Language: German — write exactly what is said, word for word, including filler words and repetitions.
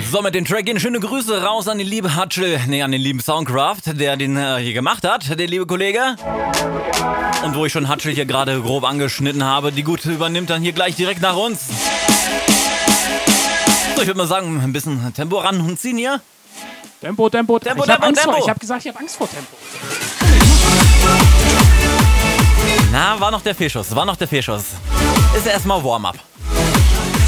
So, mit dem Track gehen schöne Grüße raus an den lieben Hutchel, nee, an den lieben Soundcraft, der den äh, hier gemacht hat, der liebe Kollege. Und wo ich schon Hutchel hier gerade grob angeschnitten habe, die Gute übernimmt dann hier gleich direkt nach uns. So, ich würde mal sagen, ein bisschen Tempo ran und ziehen hier. Tempo, Tempo, Tempo, ich hab Tempo, Angst Tempo. Vor, ich habe gesagt, ich habe Angst vor Tempo. Na, war noch der Fehlschuss, war noch der Fehlschuss. Ist erstmal Warm-up.